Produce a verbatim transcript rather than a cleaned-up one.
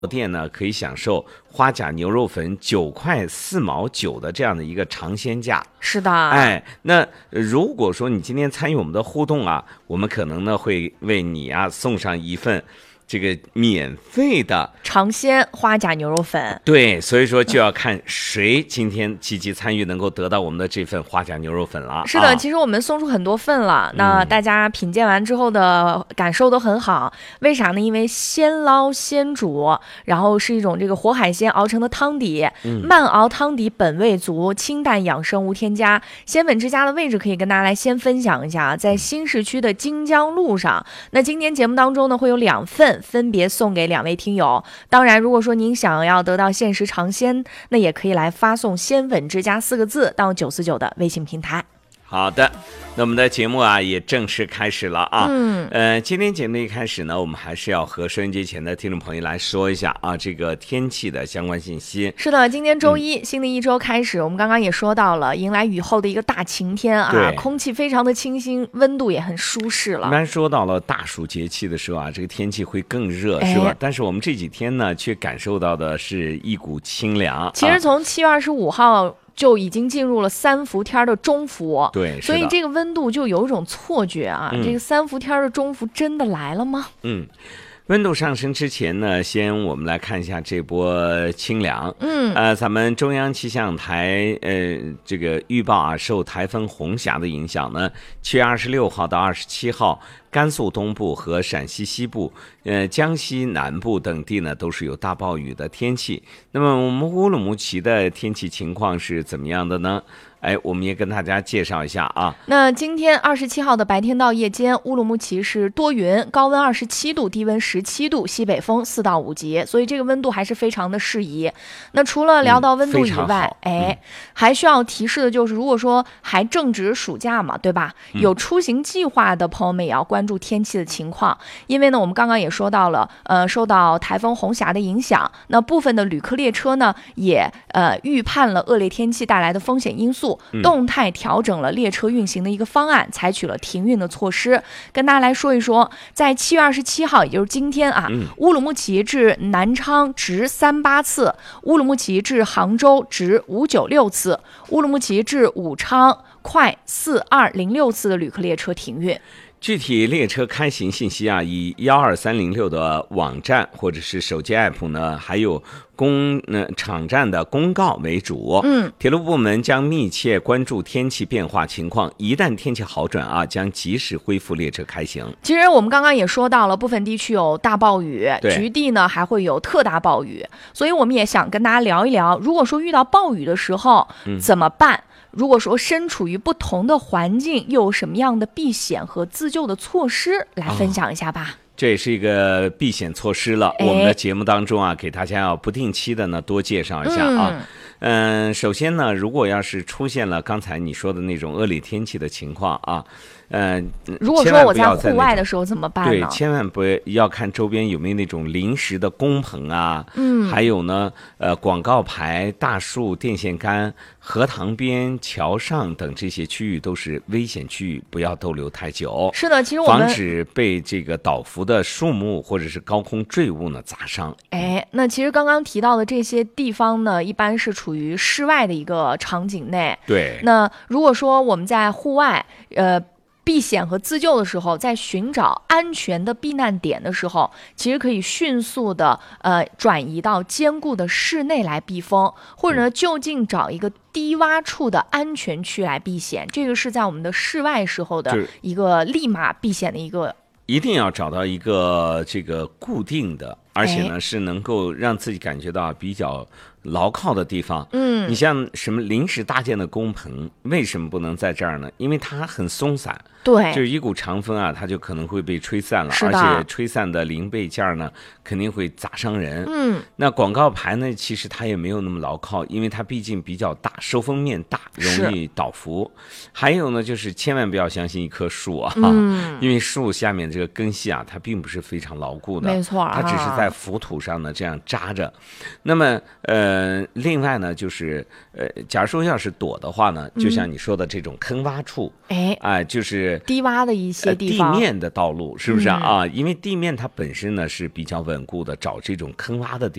店呢可以享受花甲牛肉粉九块四毛九的这样的一个尝鲜价。 是的， 哎，那如果说你今天参与我们的互动啊，我们可能呢会为你啊送上一份这个免费的尝鲜花甲牛肉粉。 对，所以说就要看谁今天积极参与，能够得到我们的这份花甲牛肉粉了。 是的， 啊、 其实我们送出很多份了，那大家品鉴完之后的感受都很好。为啥呢？因为先捞先煮，然后是一种这个活海鲜熬成的汤底， 嗯、 慢熬汤底本味足，清淡养生无添加。鲜粉之家的位置可以跟大家来先分享一下，在新市区的金江路上。那今天节目当中呢会有两份，分别送给两位听友。当然，如果说您想要得到限时尝鲜，那也可以来发送鲜粉之家四个字到九四九的微信平台。 好的，那我们的节目啊也正式开始了啊。 嗯， 呃，今天节目一开始呢，我们还是要和收音机前的听众朋友来说一下啊这个天气的相关信息。 是的，今天周一，嗯、新的一周开始，我们刚刚也说到了，迎来雨后的一个大晴天啊，空气非常的清新，温度也很舒适了。 一般说到了大暑节气的时候啊，这个天气会更热，哎、是吧？但是我们这几天呢，却感受到的是一股清凉。 其实从七月二十五号。就已经进入了三伏天的中伏， 对， 所以这个温度就有一种错觉啊，嗯、这个三伏天的中伏真的来了吗？ 嗯，温度上升之前呢，先我们来看一下这波清凉。 嗯， 呃，咱们中央气象台呃这个预报啊，受台风红霞的影响呢，七月二十六号到二十七号。甘肃东部和陕西西部、呃江西南部等地呢，都是有大暴雨的天气。那么我们乌鲁木齐的天气情况是怎么样的呢？哎，我们也跟大家介绍一下啊。 那今天二十七号的白天到夜间，乌鲁木齐是多云，高温二十七度，低温十七度，西北风四到五级，所以这个温度还是非常的适宜。那除了聊到温度以外， 嗯、 哎，还需要提示的就是，如果说还正值暑假嘛，对吧？有出行计划的朋友们也要关注天气的情况，因为呢，我们刚刚也说到了，呃，受到台风红霞的影响，那部分的旅客列车呢，也呃预判了恶劣天气带来的风险因素。动态调整了列车运行的一个方案，采取了停运的措施。跟大家来说一说，在七月二十七号，也就是今天啊， 嗯、 乌鲁木齐至南昌直三八次，乌鲁木齐至杭州直五九六次，乌鲁木齐至武昌快四二零六次的旅客列车停运。 具体列车开行信息啊，以幺二三零六的网站或者是手机 app 呢，还有公呃场站的公告为主。 嗯， 铁路部门将密切关注天气变化情况，一旦天气好转啊，将及时恢复列车开行。 其实我们刚刚也说到了，部分地区有大暴雨，局地呢还会有特大暴雨，所以我们也想跟大家聊一聊，如果说遇到暴雨的时候、嗯、怎么办？如果说身处于不同的环境，又有什么样的避险和自救的措施，来分享一下吧。 哦，这也是一个避险措施了。 哎、 我们的节目当中啊，给大家要不定期的呢多介绍一下啊。嗯、呃，首先呢，如果要是出现了刚才你说的那种恶劣天气的情况啊。呃， 如果说我在户外的时候怎么办呢？ 对，千万不要看周边有没有那种临时的工棚啊， 嗯， 还有呢，呃，广告牌、大树、电线杆、河塘边、桥上等这些区域都是危险区域，不要逗留太久。 是的，其实我们防止被这个倒伏的树木或者是高空坠物呢砸伤。 哎，那其实刚刚提到的这些地方呢，一般是处于室外的一个场景内。 对。 那如果说我们在户外，呃。避险和自救的时候，在寻找安全的避难点的时候，其实可以迅速的呃转移到坚固的室内来避风，或者呢就近找一个低洼处的安全区来避险。这个是在我们的室外时候的一个立马避险的一个。 一定要找到一个这个固定的，而且呢是能够让自己感觉到比较牢靠的地方。 嗯， 你像什么临时搭建的工棚，为什么不能在这儿呢？因为它很松散。 对， 就是一股长风啊，它就可能会被吹散了， 而且吹散的零备件呢，肯定会砸伤人。 嗯， 那广告牌呢，其实它也没有那么牢靠，因为它毕竟比较大，收风面大，容易倒伏。还有呢，就是千万不要相信一棵树啊， 嗯、 因为树下面这个根系啊，它并不是非常牢固的， 没错、啊， 它只是在浮土上呢这样扎着。那么呃，另外呢就是呃，假如说要是躲的话呢，就像你说的这种坑洼处， 哎、 嗯、啊，就是低洼的一些地方， 地面的道路是不是啊？ 嗯、 啊，因为地面它本身呢是比较稳固的，找这种坑洼的地方。